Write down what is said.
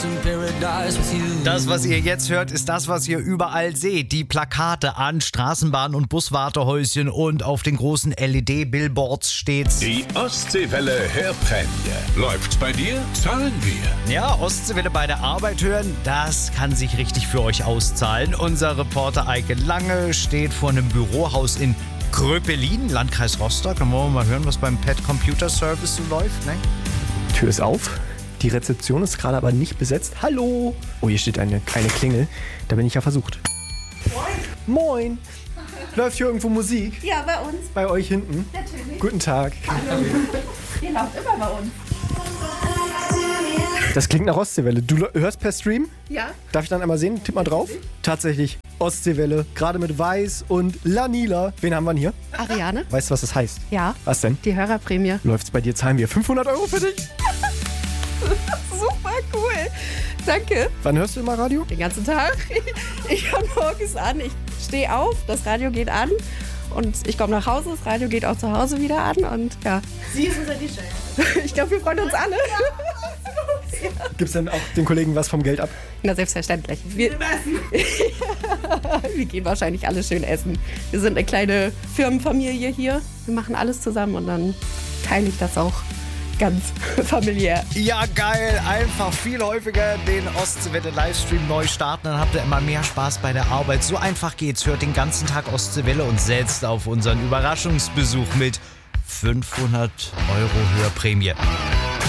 Das, was ihr jetzt hört, ist das, was ihr überall seht. Die Plakate an Straßenbahn- und Buswartehäuschen und auf den großen LED-Billboards steht's. Die Ostseewelle Hörprämie. Läuft's bei dir? Zahlen wir. Ja, Ostseewelle bei der Arbeit hören, das kann sich richtig für euch auszahlen. Unser Reporter Eike Lange steht vor einem Bürohaus in Gröpelin, Landkreis Rostock. Dann wollen wir mal hören, was beim Pet Computer Service so läuft, ne? Tür ist auf. Die Rezeption ist gerade aber nicht besetzt. Hallo! Oh, hier steht eine Klingel. Da bin ich ja versucht. Moin! Moin! Läuft hier irgendwo Musik? Ja, bei uns. Bei euch hinten? Natürlich. Guten Tag. Hallo. Ihr lauft immer bei uns. Das klingt nach Ostseewelle. Du hörst per Stream? Ja. Darf ich dann einmal sehen? Tipp mal drauf. Tatsächlich. Ostseewelle. Gerade mit Weiß und Lanila. Wen haben wir denn hier? Ariane? Weißt du, was das heißt? Ja. Was denn? Die Hörerprämie. Läuft's bei dir? Zahlen wir 500 € für dich? Super cool. Danke. Wann hörst du immer Radio? Den ganzen Tag. Ich komme morgens an, ich stehe auf, das Radio geht an und ich komme nach Hause, das Radio geht auch zu Hause wieder an und ja. Sie ist unser DJ. Ich glaube, wir freuen uns alle. Gibt's denn auch den Kollegen was vom Geld ab? Na, selbstverständlich. Wir gehen wahrscheinlich alle schön essen. Wir sind eine kleine Firmenfamilie hier. Wir machen alles zusammen und dann teile ich das auch ganz familiär. Ja, geil. Einfach viel häufiger den Ostseewelle Livestream neu starten. Dann habt ihr immer mehr Spaß bei der Arbeit. So einfach geht's. Hört den ganzen Tag Ostseewelle und setzt auf unseren Überraschungsbesuch mit 500 € Hörprämie.